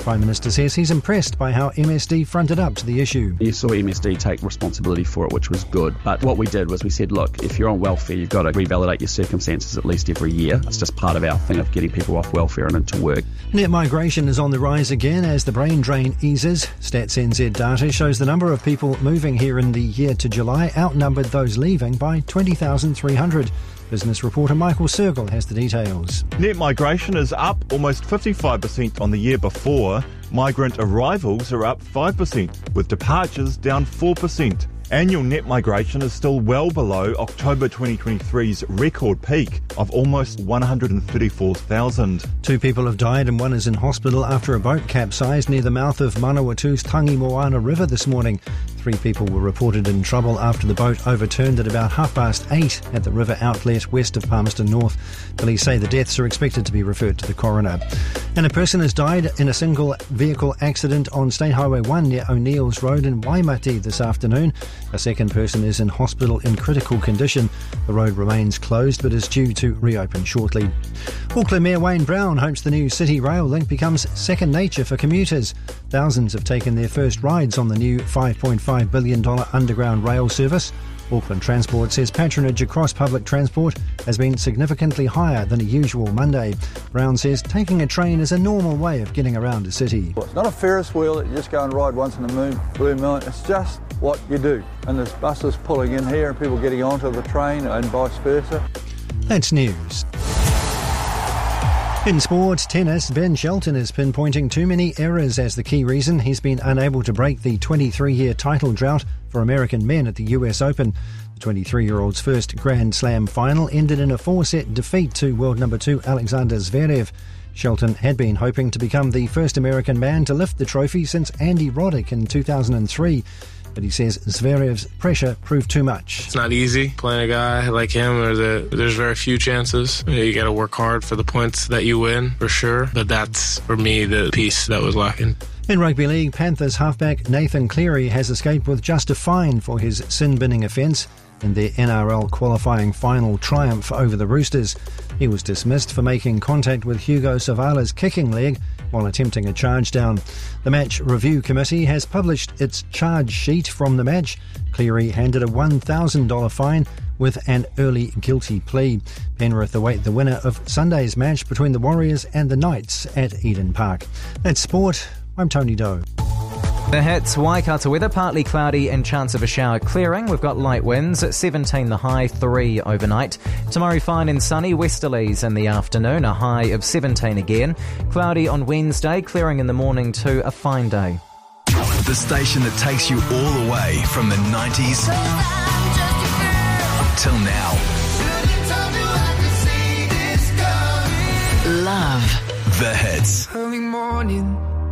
Prime Minister says he's impressed by how MSD fronted up to the issue. You saw MSD take responsibility for it, which was good. But what we did was we said, look, if you're on welfare, you've got to revalidate your circumstances at least every year. It's just part of our thing of getting people off welfare and into work. Net migration is on the rise again as the brain drain eases. Stats NZ data shows the number of people moving here in the year to July outnumbered those leaving by 20,300. Business reporter Michael Sergel has the details. Net migration is up almost 55% on the year before. Migrant arrivals are up 5%, with departures down 4%. Annual net migration is still well below October 2023's record peak of almost 134,000. 2 people have died and 1 is in hospital after a boat capsized near the mouth of Manawatu's Tangi Moana River this morning. 3 people were reported in trouble after the boat overturned at about 8:30 at the river outlet west of Palmerston North. Police say the deaths are expected to be referred to the coroner. And a person has died in a single vehicle accident on State Highway 1 near O'Neill's Road in Waimati this afternoon. A second person is in hospital in critical condition. The road remains closed but is due to reopen shortly. Auckland Mayor Wayne Brown hopes the new City Rail link becomes second nature for commuters. Thousands have taken their first rides on the new $5.5 billion underground rail service. Auckland Transport says patronage across public transport has been significantly higher than a usual Monday. Brown says taking a train is a normal way of getting around a city. It's not a Ferris wheel that you just go and ride once in a blue moon. It's just what you do. And there's buses pulling in here and people getting onto the train and vice versa. That's news. In sport, tennis, Ben Shelton is pinpointing too many errors as the key reason he's been unable to break the 23-year title drought for American men at the US Open. The 23-year-old's first Grand Slam final ended in a 4-set defeat to world number 2 Alexander Zverev. Shelton had been hoping to become the first American man to lift the trophy since Andy Roddick in 2003. But he says Zverev's pressure proved too much. It's not easy playing a guy like him. There's very few chances. You got to work hard for the points that you win, for sure. But that's, for me, the piece that was lacking. In rugby league, Panthers halfback Nathan Cleary has escaped with just a fine for his sin-binning offence in their NRL qualifying final triumph over the Roosters. He was dismissed for making contact with Hugo Savala's kicking leg while attempting a charge down. The Match Review Committee has published its charge sheet from the match. Cleary handed a $1,000 fine with an early guilty plea. Penrith await the winner of Sunday's match between the Warriors and the Knights at Eden Park. That's sport. I'm Tony Doe. The hits, Waikato weather, partly cloudy and chance of a shower clearing. We've got light winds, 17 the high, 3 overnight. Tomorrow fine and sunny, westerlies in the afternoon, a high of 17 again. Cloudy on Wednesday, clearing in the morning to a fine day. The station that takes you all the way from the 90s till now. Love the hits. Early morning,